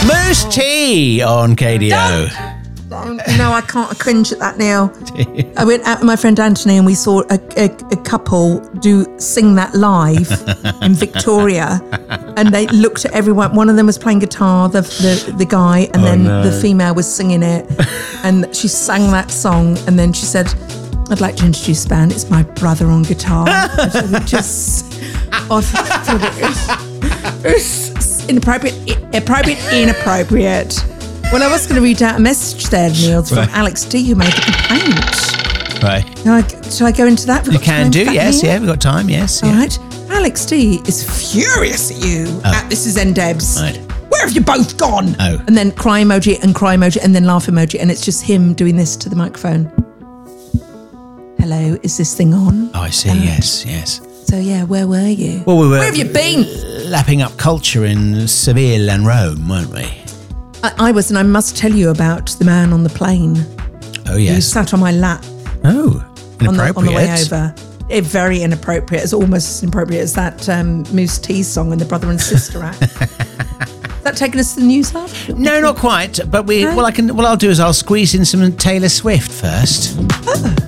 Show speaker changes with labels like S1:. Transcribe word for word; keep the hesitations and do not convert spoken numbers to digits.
S1: Moose T on K D O.
S2: No, I can't. I cringe at that now. I went out with my friend Anthony and we saw a, a, a couple do sing that live in Victoria, and they looked at everyone. One of them was playing guitar, the the, the guy, and
S1: Oh,
S2: then
S1: no.
S2: the female was singing it, and she sang that song, and then she said, "I'd like to introduce the band. It's my brother on guitar." And so we just, I thought it was, it was inappropriate, inappropriate, inappropriate. Well, I was going to read out a message there, Neil, from
S1: Right.
S2: Alex D, who made a complaint.
S1: Right.
S2: Can I, shall I go into that? Have we
S1: You
S2: got
S1: can
S2: time
S1: do,
S2: for that,
S1: yes.
S2: Neil?
S1: Yeah, we've got time, yes.
S2: All
S1: yeah.
S2: right. Alex D is furious at you at This Is Ndebs.
S1: Right.
S2: Where have you both gone?
S1: Oh.
S2: And then cry emoji and cry emoji and then laugh emoji, and it's just him doing this to the microphone. Hello, is this thing on?
S1: Oh, I see,
S2: Um,
S1: yes, yes.
S2: So, yeah, where were you?
S1: Well, we were
S2: Where have you been?
S1: lapping up culture in Seville and Rome, weren't we?
S2: I, I was, and I must tell you about the man on the plane.
S1: Oh,
S2: He
S1: yes.
S2: sat on my lap
S1: Oh,
S2: on the,
S1: inappropriate.
S2: on the way over. It, very inappropriate. It's almost as inappropriate as that um, Moose T song in the Brother and Sister Act. Is that taking us to the news hub?
S1: No, not quite. But we.
S2: No?
S1: Well, I can. What I'll do is I'll squeeze in some Taylor Swift first.
S2: Oh.